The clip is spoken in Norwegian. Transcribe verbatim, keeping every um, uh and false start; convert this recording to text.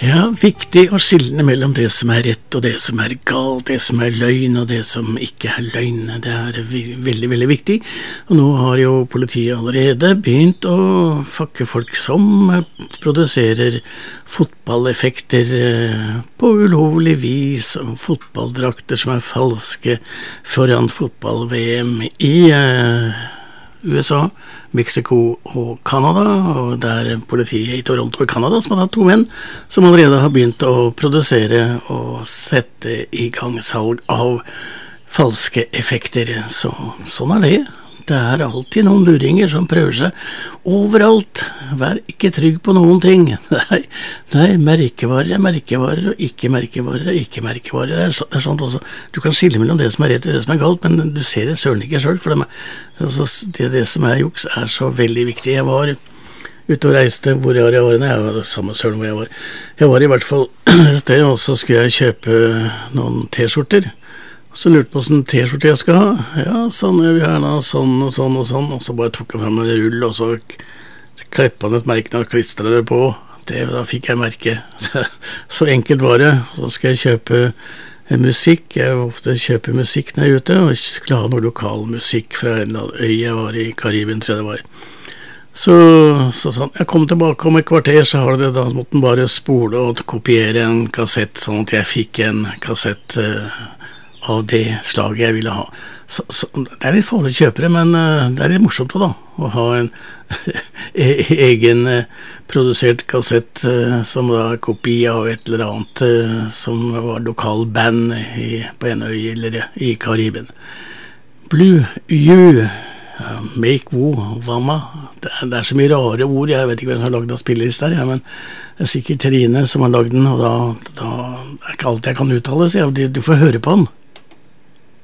Ja, viktig å skille mellom det som er rett og det som er galt, det som er løgn og det som ikke er løgn. Det er veldig, veldig viktig. Og nå har jo politiet allerede begynt å fakke folk som produserer fotballeffekter på ulovlig vis, og fotballdrakter som er falske foran fotball-V M i U S A, Mexico og Canada, og det er politiet i Toronto i Canada som har hatt to menn som allerede har begynt å produsere og sette i gang salg av falske effekter. Så sånn er det. Det er alltid noen luringer som prøver seg overalt. Vær ikke trygg på noen ting. Nei, nei merkevarer, merkevarer og ikke merkevarer, ikke merkevarer. Det er, så, det er sånt også. Du kan skille mellom det som er rett og det som er galt, men du ser det søren ikke selv, for det, altså, det, det som er juks er så veldig viktig. Jeg var ute og reiste hvor jeg var i årene. Jeg var det samme søren hvor jeg var. Jeg var i hvert fall et sted, og så skulle jeg kjøpe noen t-skjorter. Så lurte på hvordan t-skjorte jeg skal ha. Ja, sånn jeg vil gjerne ha, sånn og sånn og sånn. Og så bare tok jeg frem en rull, og så kleppet han et merke og klistret det på. Det, da fikk jeg merke. Så enkelt var det. Så skal jeg kjøpe musikk. Jeg ofte kjøper musikk når jeg er ute, og skulle ha noe lokal musikk fra en eller annen øy jeg var i Karibien, tror jeg det var. Så, så sånn, jeg kom tilbake om et kvarter, så har det da måtte den bare spole og kopiere en kassett, sånn at jeg fikk en kassett av det slaget jeg ville ha. Så, så, det er litt farlig å kjøpe det, men uh, det er litt morsomt da, å ha en egen uh, produsert kassett uh, som da er kopi av et eller annet uh, som var lokal band i, på en øy eller i Karibien. Blue You, uh, Make Woo, Wama. Det er, det er så mye rare ord, jeg vet ikke hvem som har laget av spillelist der, ja, men det er sikkert Trine som har laget den, og da, da det er ikke alt jeg kan uttale, så ja, du, du får høre på den.